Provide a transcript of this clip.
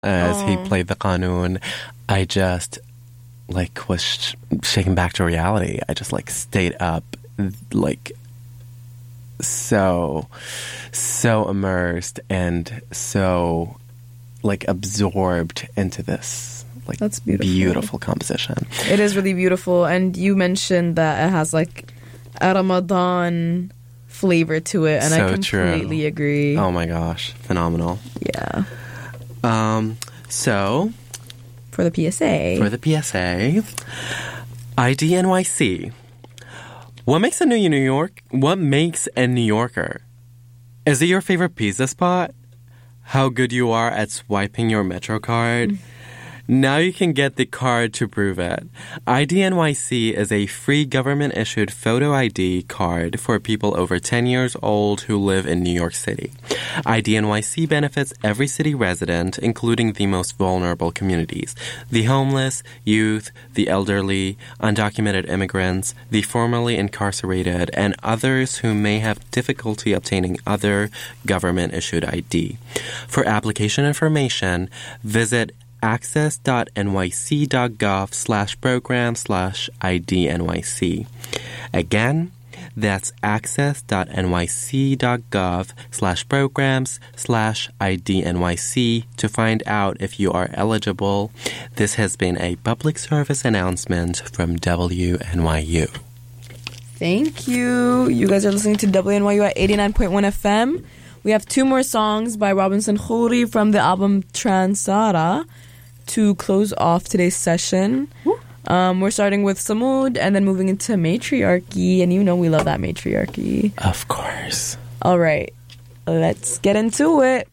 as he played the Qanun. I just was shaken back to reality. I just stayed up so immersed and so absorbed into this That's beautiful composition. It is really beautiful. And you mentioned that it has a Ramadan flavor to it, and So I completely agree. Oh my gosh, phenomenal. Yeah. So For the PSA, IDNYC. What makes a New Yorker? Is it your favorite pizza spot? How good you are at swiping your Metro card? Now you can get the card to prove it. IDNYC is a free government-issued photo ID card for people over 10 years old who live in New York City. IDNYC benefits every city resident, including the most vulnerable communities: the homeless, youth, the elderly, undocumented immigrants, the formerly incarcerated, and others who may have difficulty obtaining other government-issued ID. For application information, visit access.nyc.gov/program/IDNYC. Again, that's access.nyc.gov/programs/IDNYC to find out if you are eligible. This has been a public service announcement from WNYU. thank you. You guys are listening to WNYU at 89.1 FM. We have two more songs by Robinson Khoury from the album Transara to close off today's session. We're starting with Samud and then moving into Matriarchy, and we love that Matriarchy. Of course. All right, let's get into it.